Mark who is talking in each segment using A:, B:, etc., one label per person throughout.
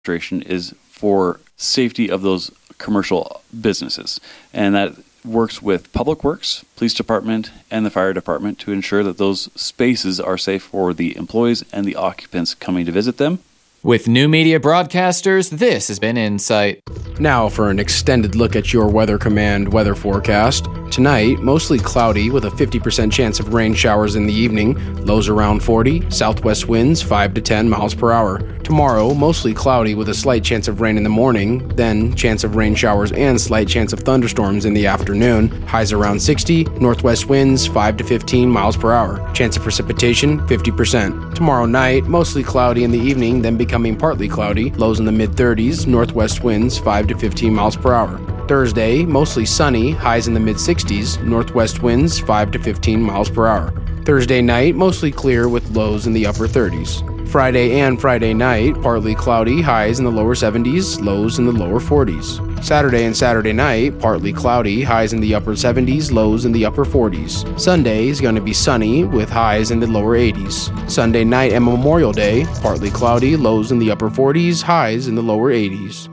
A: administration is for safety of those commercial businesses, and that works with Public Works, Police Department, and the Fire Department to ensure that those spaces are safe for the employees and the occupants coming to visit them.
B: With New Media Broadcasters, this has been Insight.
C: Now for an extended look at your Weather Command weather forecast. Tonight, mostly cloudy with a 50% chance of rain showers in the evening, lows around 40, southwest winds 5 to 10 miles per hour. Tomorrow, mostly cloudy with a slight chance of rain in the morning, then chance of rain showers and slight chance of thunderstorms in the afternoon, highs around 60, northwest winds 5 to 15 miles per hour. Chance of precipitation 50%. Tomorrow night, mostly cloudy in the evening, then becoming partly cloudy, lows in the mid-30s, northwest winds 5 to 15 miles per hour. Thursday, mostly sunny, highs in the mid-60s, northwest winds 5 to 15 miles per hour. Thursday night, mostly clear with lows in the upper 30s. Friday and Friday night, partly cloudy, highs in the lower 70s, lows in the lower 40s. Saturday and Saturday night, partly cloudy, highs in the upper 70s, lows in the upper 40s. Sunday is going to be sunny with highs in the lower 80s. Sunday night and Memorial Day, partly cloudy, lows in the upper 40s, highs in the lower 80s.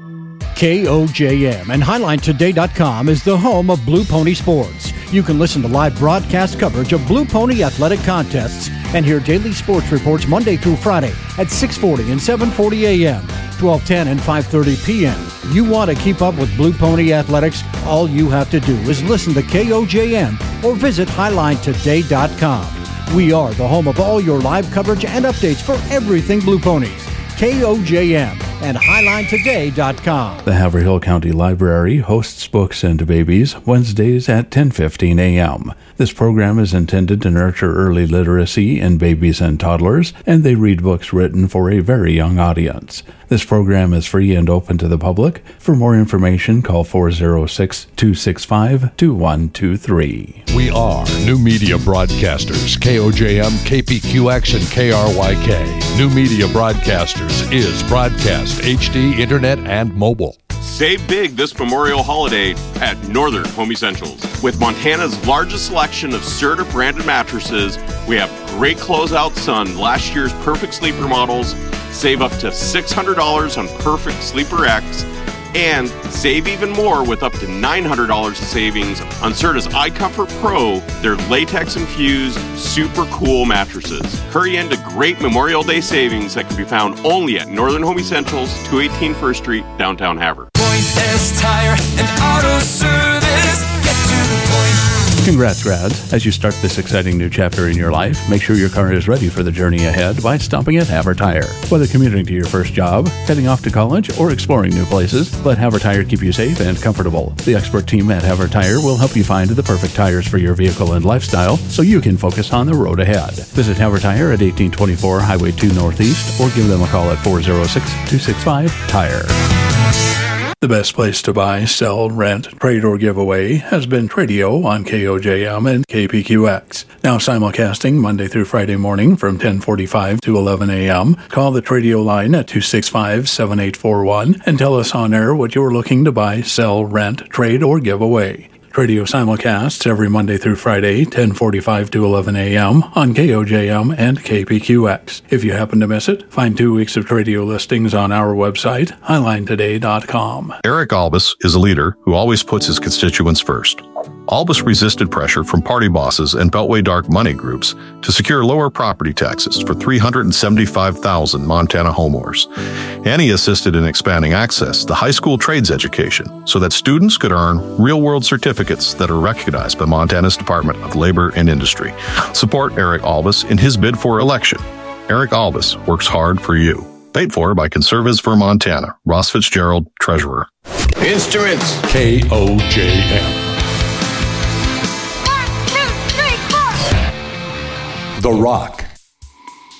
D: KOJM and HighlineToday.com is the home of Blue Pony Sports. You can listen to live broadcast coverage of Blue Pony athletic contests and hear daily sports reports Monday through Friday at 6:40 and 7:40 a.m., 12:10 and 5:30 p.m. You want to keep up with Blue Pony athletics? All you have to do is listen to KOJM or visit HighlineToday.com. We are the home of all your live coverage and updates for everything Blue Ponies. KOJM and HighlineToday.com.
E: The Haverhill County Library hosts Books and Babies Wednesdays at 10:15 a.m. This program is intended to nurture early literacy in babies and toddlers, and they read books written for a very young audience. This program is free and open to the public. For more information, call 406-265-2123.
F: We are New Media Broadcasters, KOJM, KPQX, and KRYK. New Media Broadcasters is broadcast, HD, internet, and mobile.
G: Save big this Memorial holiday at Northern Home Essentials. With Montana's largest selection of Serta branded mattresses, we have great closeouts on last year's Perfect Sleeper models. Save up to $600 on Perfect Sleeper X, and save even more with up to $900 savings on Serta's iComfort Pro, their latex-infused, super cool mattresses. Hurry into great Memorial Day savings that can be found only at Northern Home Essentials, 218 First Street, downtown Havre.
H: Point S Tire and Auto Service. Get to the point.
E: Congrats, grads. As you start this exciting new chapter in your life, make sure your car is ready for the journey ahead by stopping at Havre Tire. Whether commuting to your first job, heading off to college, or exploring new places, let Havre Tire keep you safe and comfortable. The expert team at Havre Tire will help you find the perfect tires for your vehicle and lifestyle so you can focus on the road ahead. Visit Havre Tire at 1824 Highway 2 Northeast or give them a call at 406-265-TIRE. The best place to buy, sell, rent, trade, or give away has been Tradio on KOJM and KPQX. Now simulcasting Monday through Friday morning from 10:45 to 11 a.m. Call the Tradio line at 265-7841 and tell us on air what you're looking to buy, sell, rent, trade, or give away. Radio simulcasts every Monday through Friday, 10:45 to 11 a.m. on KOJM and KPQX. If you happen to miss it, find 2 weeks of radio listings on our website, HighlineToday.com.
F: Eric Albus is a leader who always puts his constituents first. Albus resisted pressure from party bosses and Beltway dark money groups to secure lower property taxes for 375,000 Montana homeowners. And he assisted in expanding access to high school trades education so that students could earn real-world certificates that are recognized by Montana's Department of Labor and Industry. Support Eric Albus in his bid for election. Eric Albus works hard for you. Paid for by Conservatives for Montana. Ross Fitzgerald, Treasurer.
H: Instruments.
F: KOJM.
H: 1, 2, 3, 4.
F: The Rock.